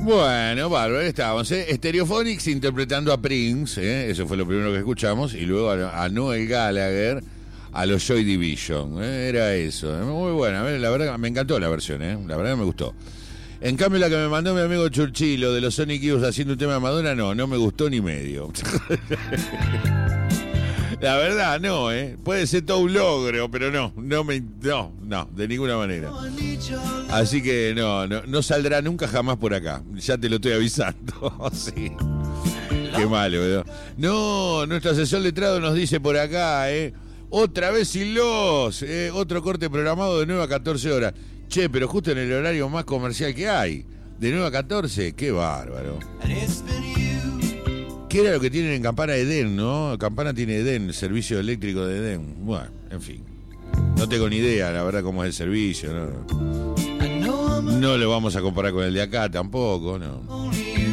Bueno, bárbaro, estábamos, Stereophonics interpretando a Prince, eso fue lo primero que escuchamos, y luego a Noel Gallagher, a los Joy Division, era eso, muy buena, la verdad me encantó la versión, la verdad me gustó. En cambio la que me mandó mi amigo Churchilo de los Sonic Youth haciendo un tema de Madonna, no me gustó ni medio. La verdad, no, puede ser todo un logro, pero no, de ninguna manera. Así que no saldrá nunca jamás por acá. Ya te lo estoy avisando. Sí. Qué malo, ¿verdad? No, nuestro asesor letrado nos dice por acá, otra vez sin los, otro corte programado de 9 a 14 horas. Che, pero justo en el horario más comercial que hay, de 9 a 14, qué bárbaro. ¿Qué era lo que tienen en Campana Edén, no? Campana tiene Edén, el servicio eléctrico de Edén. Bueno, en fin. No tengo ni idea, la verdad, cómo es el servicio, ¿no? No lo vamos a comparar con el de acá tampoco, ¿no?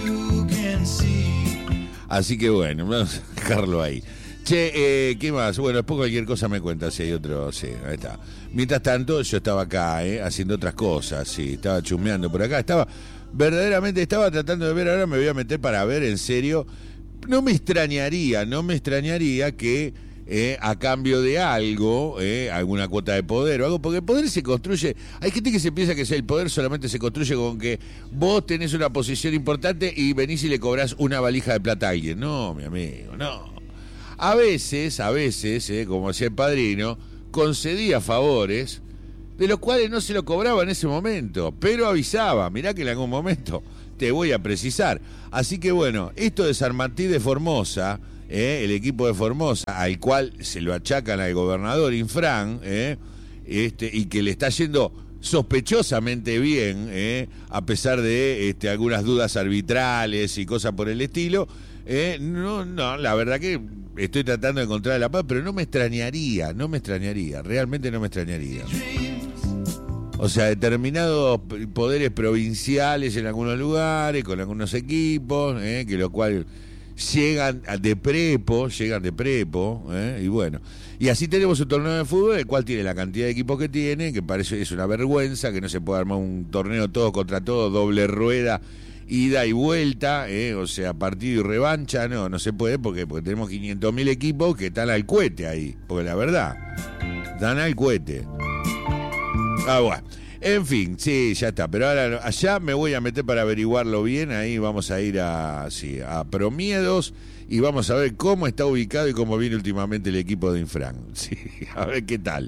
Así que bueno, vamos a dejarlo ahí. Che, ¿qué más? Bueno, después cualquier cosa me cuenta si hay otro, sí, ahí está. Mientras tanto, yo estaba acá, haciendo otras cosas, sí, estaba chusmeando por acá, verdaderamente estaba tratando de ver, ahora me voy a meter para ver en serio. No me extrañaría que a cambio de algo, alguna cuota de poder o algo, porque el poder se construye. Hay gente que se piensa que el poder solamente se construye con que vos tenés una posición importante y venís y le cobrás una valija de plata a alguien. No, mi amigo, no. A veces, como decía el Padrino, concedía favores de los cuales no se lo cobraba en ese momento, pero avisaba, mirá que en algún momento te voy a precisar. Así que bueno, esto de San Martín de Formosa, el equipo de Formosa, al cual se lo achacan al gobernador Infran, y que le está yendo sospechosamente bien, a pesar de algunas dudas arbitrales y cosas por el estilo, no, la verdad que estoy tratando de encontrar la paz, pero no me extrañaría, realmente no me extrañaría. O sea, determinados poderes provinciales en algunos lugares, con algunos equipos, que lo cual llegan de prepo, y bueno. Y así tenemos un torneo de fútbol, el cual tiene la cantidad de equipos que tiene, que parece es una vergüenza, que no se puede armar un torneo todo contra todo, doble rueda, ida y vuelta, o sea, partido y revancha, no se puede porque tenemos 500.000 equipos que están al cohete ahí, porque la verdad, están al cohete. Bueno, en fin, sí, ya está, pero ahora allá me voy a meter para averiguarlo bien, ahí vamos a ir a Promiedos y vamos a ver cómo está ubicado y cómo viene últimamente el equipo de Infran, sí, a ver qué tal.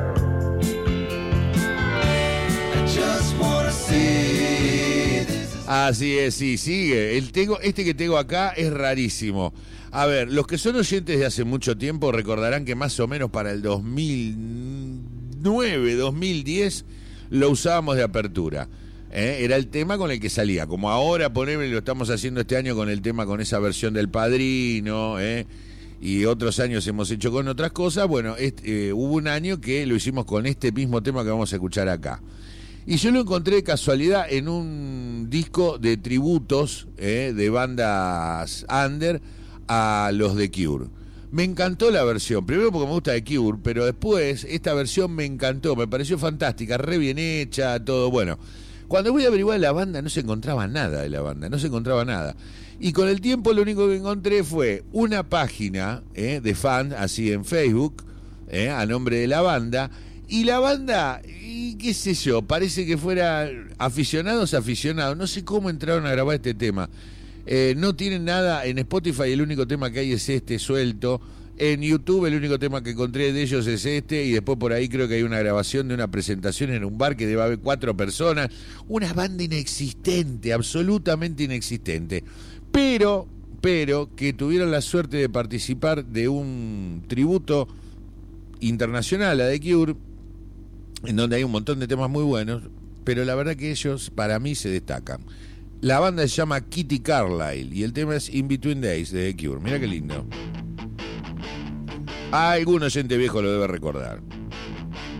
Así es, sí, sigue. Este que tengo acá es rarísimo. A ver, los que son oyentes de hace mucho tiempo recordarán que más o menos para el 2009, 2010 lo usábamos de apertura. Era el tema con el que salía. Como ahora, poneme, lo estamos haciendo este año con el tema, con esa versión del Padrino, y otros años hemos hecho con otras cosas. Bueno, hubo un año que lo hicimos con este mismo tema que vamos a escuchar acá. Y yo lo encontré de casualidad en un disco de tributos de bandas under a los de Cure. Me encantó la versión, primero porque me gusta de Cure, pero después esta versión me encantó, me pareció fantástica, re bien hecha, todo bueno. Cuando voy a averiguar la banda no se encontraba nada de la banda, no se encontraba nada. Y con el tiempo lo único que encontré fue una página de fan, así en Facebook, a nombre de la banda. Y la banda, y qué sé yo, parece que fuera aficionados, no sé cómo entraron a grabar este tema. No tienen nada en Spotify, el único tema que hay es este suelto. En YouTube el único tema que encontré de ellos es este, y después por ahí creo que hay una grabación de una presentación en un bar que debe haber 4 personas. Una banda inexistente, absolutamente inexistente. Pero que tuvieron la suerte de participar de un tributo internacional a The Cure, en donde hay un montón de temas muy buenos, pero la verdad que ellos para mí se destacan. La banda se llama Kitty Carlisle y el tema es In Between Days de The Cure. Mira qué lindo. Algún oyente viejo lo debe recordar.